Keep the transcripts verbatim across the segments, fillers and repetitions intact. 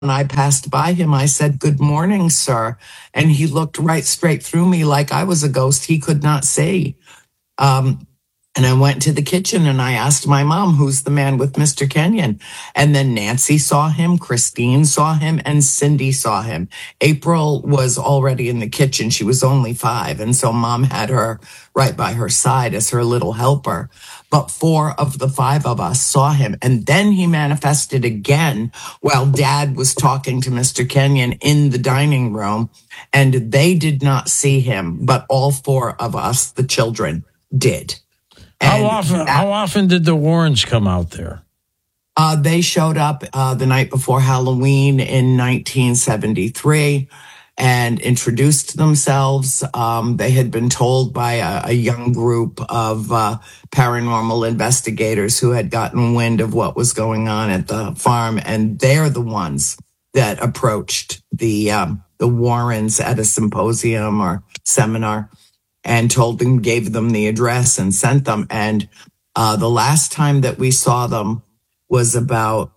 I passed by him, I said, "Good morning, sir." And he looked right straight through me like I was a ghost he could not see. Um, and I went to the kitchen and I asked my mom, "Who's the man with Mister Kenyon?" And then Nancy saw him, Christine saw him, and Cindy saw him. April was already in the kitchen. She was only five. And so mom had her right by her side as her little helper. But four of the five of us saw him. And then he manifested again while Dad was talking to Mister Kenyon in the dining room. And they did not see him, but all four of us, the children, did. How often? That, how often did the Warrens come out there? Uh, they showed up uh, the night before Halloween in nineteen seventy-three and introduced themselves. Um, they had been told by a, a young group of uh, paranormal investigators who had gotten wind of what was going on at the farm, and they're the ones that approached the um, the Warrens at a symposium or seminar, and told them, gave them the address and sent them. And uh, the last time that we saw them was about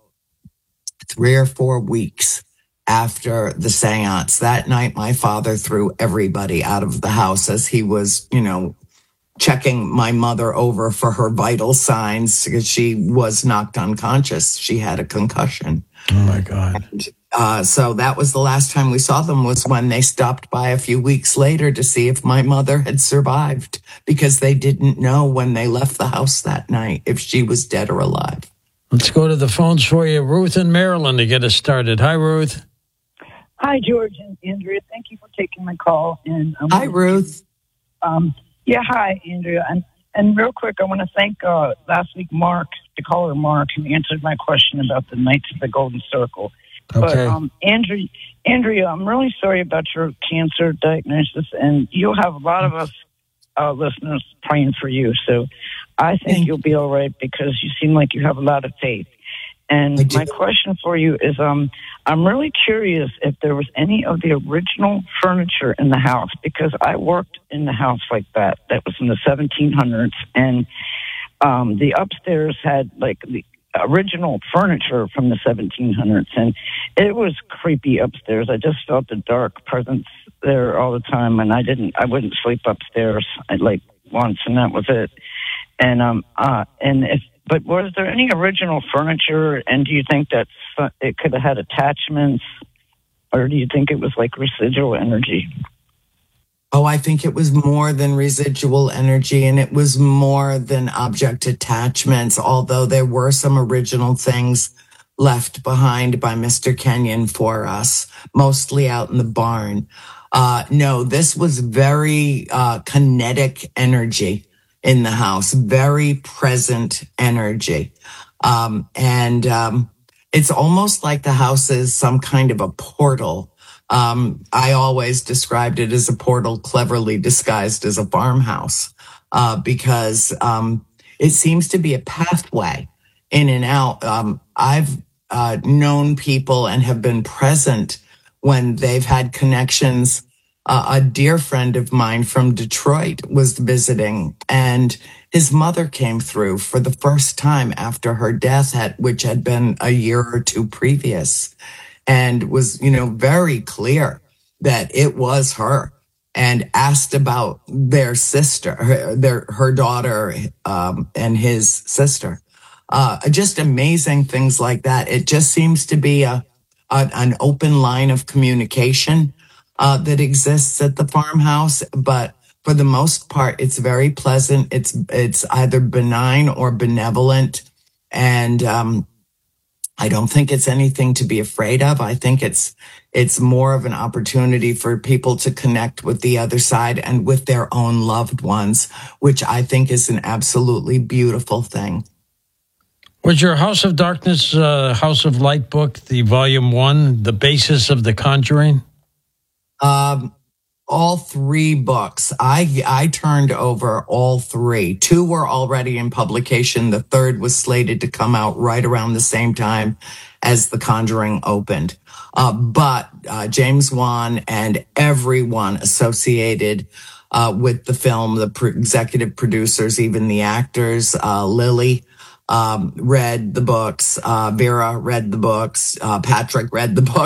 three or four weeks after the seance. That night, my father threw everybody out of the house as he was, you know, checking my mother over for her vital signs because she was knocked unconscious. She had a concussion. Oh, my God. And, Uh, so that was the last time we saw them, was when they stopped by a few weeks later to see if my mother had survived, because they didn't know when they left the house that night if she was dead or alive. Let's go to the phones for you. Ruth in Maryland to get us started. Hi, Ruth. Hi, George and Andrea. Thank you for taking my call. And um, Hi, Ruth. Um, yeah, hi, Andrea. And, and real quick, I want to thank uh, last week Mark, the caller Mark, who answered my question about the Knights of the Golden Circle. Okay. But um, Andrea, Andrea, I'm really sorry about your cancer diagnosis, and you'll have a lot of us uh, listeners praying for you. So I think you'll be all right, because you seem like you have a lot of faith. And my question for you is, um, I'm really curious if there was any of the original furniture in the house, because I worked in the house like that. That was in the seventeen hundreds, and um, the upstairs had like the original furniture from the seventeen hundreds, and it was creepy upstairs. I just felt the dark presence there all the time, and I didn't, I wouldn't sleep upstairs. I like once, and that was it. And um, uh, and if, but was there any original furniture? And do you think that it could have had attachments, or do you think it was like residual energy? Oh, I think it was more than residual energy, and it was more than object attachments, although there were some original things left behind by Mister Kenyon for us, mostly out in the barn. Uh, no, this was very uh, kinetic energy in the house, very present energy. Um, and um, it's almost like the house is some kind of a portal. Um, I always described it as a portal cleverly disguised as a farmhouse, uh, because um, it seems to be a pathway in and out. Um, I've uh, known people and have been present when they've had connections. Uh, a dear friend of mine from Detroit was visiting, and his mother came through for the first time after her death, had, which had been a year or two previous, and was, you know, very clear that it was her, and asked about their sister, her, their, her daughter, um, and his sister. Uh, just amazing things like that. It just seems to be a, a an open line of communication uh, that exists at the farmhouse. But for the most part, it's very pleasant. It's it's either benign or benevolent, and um, I don't think it's anything to be afraid of. I think it's it's more of an opportunity for people to connect with the other side and with their own loved ones, which I think is an absolutely beautiful thing. Was your House of Darkness, uh, House of Light book, the volume one, the basis of The Conjuring? Um, all three books. I I turned over all three. Two were already in publication. The third was slated to come out right around the same time as The Conjuring opened. Uh, but uh, James Wan and everyone associated uh, with the film, the pro- executive producers, even the actors, uh, Lily, um, read the books. Uh, Vera read the books. Uh, Patrick read the book.